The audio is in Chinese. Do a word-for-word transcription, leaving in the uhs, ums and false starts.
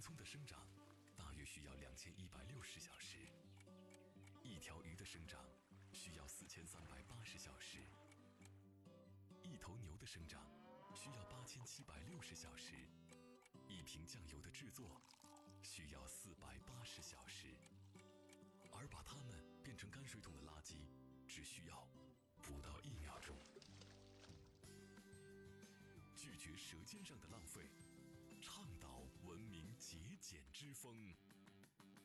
葱的生长大约需要两千一百六十小时，一条鱼的生长需要四千三百八十小时，一头牛的生长需要八千七百六十小时，一瓶酱油的制作需要四百八十小时，而把它们变成泔水桶的垃圾只需要不到一秒钟。拒绝舌尖上的浪费，倡导文明节俭之风。